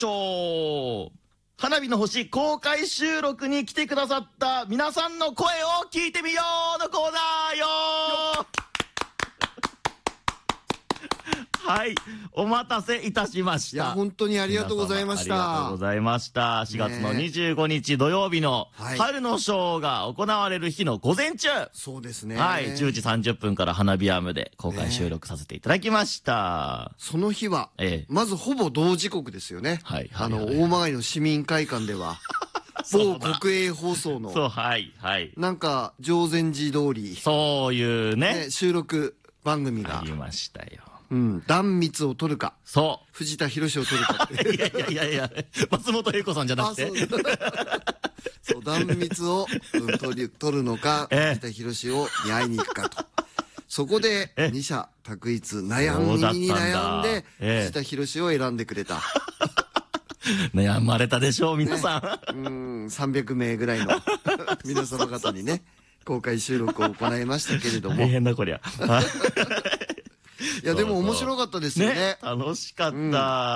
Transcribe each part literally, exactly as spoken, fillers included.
ょう花火の星公開収録に来てくださった皆さんの声を聞いてみようのコーナーよーはい、お待たせいたしました。 いや、本当にありがとうございました。 ありがとうございました。しがつのにじゅうごにち土曜日の春のショーが行われる日の午前中。 そうですね。 はい、じゅうじさんじゅっぷんから花火アームで公開収録させていただきました。 その日は、 ええ、 まずほぼ同時刻ですよね。 はい、 あの、大曲の市民会館では、某国営放送の、 そう、はい、はい。 なんか、定禅寺通り、 そういうね、 収録番組が。 ありましたよ。 うん、断蜜を取るか。 そう。 藤田博を取るか。 いやいやいやいや、松本英子さんじゃなくて。 そう、断蜜を取る取るのか、藤田博をに会いに行くかと。そこで、二者択一、悩みに悩んで、藤田博を選んでくれた。 悩まれたでしょう、皆さん。うん、さんびゃくめいぐらいの皆様方にね、公開収録を行いましたけれども。 大変だ、こりゃ。 いや、でも面白かったですよね。 楽しかった。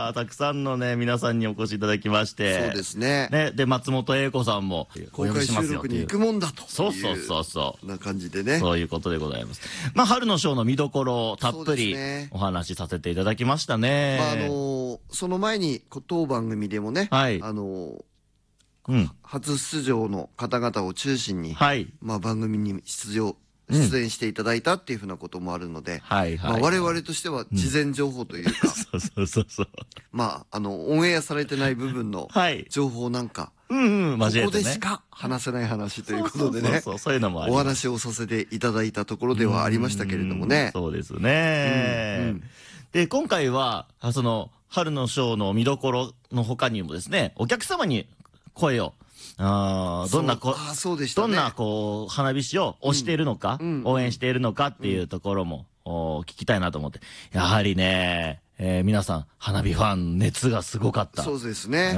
たくさんのね、皆さんにお越しいただきまして。 そうですね。 ね、で、松本英子さんも、 公開収録に行くもんだと。 そうそうそうそう。 な感じでね。 そういうことでございます。まあ、春のショーの見どころをたっぷりお話しさせていただきましたね。 まあ、あの、その前に、当番組でもね、あの、初出場の方々を中心に、まあ、番組に出場、出演していただいたっていうふうなこともあるので、我々としては事前情報というか、 そうそうそうそう。 まあ、あの、オンエアされてない部分の情報なんか、 うんうん、 ここでしか話せない話ということでね、お話をさせていただいたところではありましたけれどもね。 そうですね。で、今回は、その、春のショーの見どころの他にもですね、お客様に声を、あどんなこどんなこう花火師を推しているのか、応援しているのかっていうところも聞きたいなと思って、やはりね、えー、皆さん花火ファン熱がすごかった。 そうですね。 うん。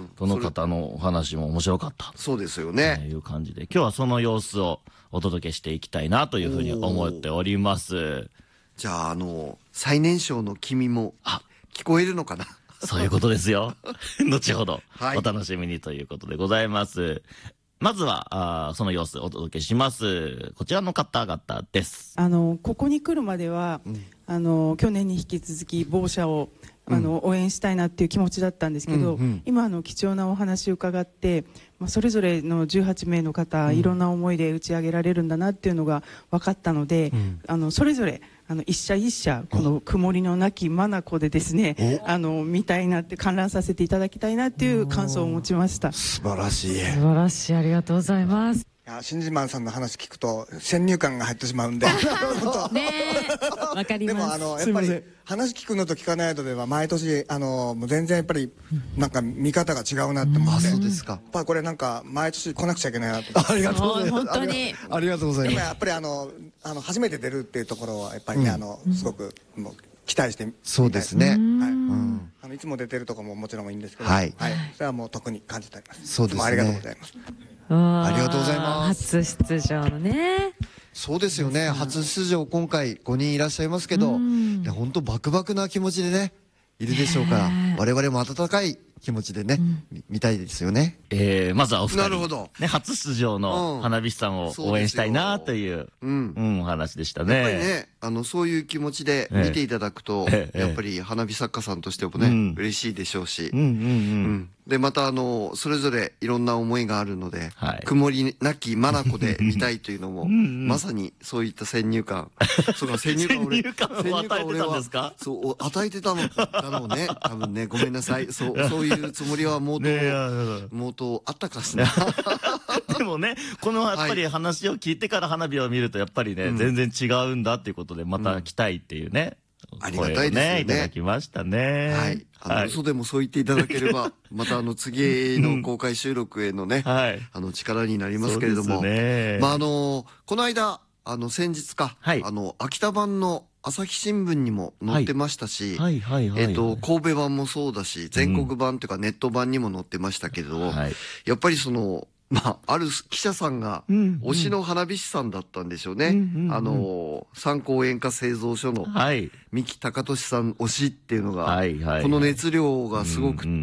その方のお話も面白かった。 そうですよね。 という感じで、今日はその様子をお届けしていきたいなというふうに思っております。 じゃあ、あの、最年少の君も聞こえるのかな？ そういうことですよ。後ほど、お楽しみにということでございます。まずは、あその様子をお届けします。こちらの方々です。 あの、ここに来るまでは、うん、あの、去年に引き続き、某社を、あの、うん、応援したいなっていう気持ちだったんですけど、うんうん、今、あの、貴重なお話を伺って、まあ、それぞれのじゅうはちめいの方、うん、いろんな思いで打ち上げられるんだなっていうのが分かったので、うん、あの、それぞれ、あの一社一社この曇りのなき眼でですね、あの見たいなって観覧させていただきたいなっていう感想を持ちました。 素晴らしい。 素晴らしい、ありがとうございます。 いや、新島さんの話聞くと先入観が入ってしまうんで。 ねえ、わかります。 でもあのやっぱり話聞くのと聞かないのでは毎年あのもう全然やっぱりなんか見方が違うなって思って。 あ、そうですか。 やっぱりこれなんか毎年来なくちゃいけないなと。 ありがとうございます。 本当にありがとうございます。 でもやっぱりあのあの初めて出るっていうところはやっぱりね、あのすごくもう期待して。 そうですね。はい。 あのいつも出てるとこももちろんいいんですけど、 はい。 それはもう特に感じております。 そうですね。 ありがとうございます。 ありがとうございます。 初出場のね。 そうですよね。初出場今回ごにんいらっしゃいますけど、本当バクバクな気持ちでね、いるでしょうから、我々も温かい気持ちでね、見たいですよね。 えー、まずはお二人。 なるほど。 ね、初出場の花火師さんを応援したいなという、うん、お話でしたね。 やっぱりね、あの、そういう気持ちで見ていただくと、やっぱり花火作家さんとしてもね、嬉しいでしょうし、で、またあの、それぞれいろんな思いがあるので、曇りなき眼で見たいというのも、まさにそういった先入観。 そうか、先入観俺、先入観を与えてたんですか？ そう、与えてたのだろうね。多分ね、ごめんなさい。そう、そういうつもりはもうと、もうとあったかしら。 でもね、このやっぱり話を聞いてから花火を見ると、やっぱりね、全然違うんだっていうことで、また来たいっていうね。 ありがたいですね。 いただきましたね。 はい。あの、嘘でもそう言っていただければ、またあの、次の公開収録へのね、あの、力になりますけれども。まあ、あの、この間、あの、先日か、あの、秋田版の朝日新聞にも載ってましたし、えっと、神戸版もそうだし、全国版というかネット版にも載ってましたけれど、やっぱりその、まあ、ある記者さんが、推しの花火師さんだったんでしょうね。あの、三幸演歌製造所の、三木隆俊さん推しっていうのが、この熱量がすごくっ